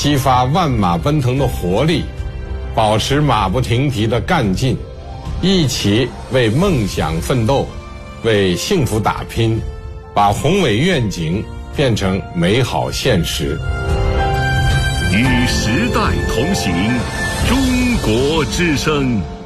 激发万马奔腾的活力，保持马不停蹄的干劲，一起为梦想奋斗，为幸福打拼，把宏伟愿景变成美好现实。 与时代同行，中国之声。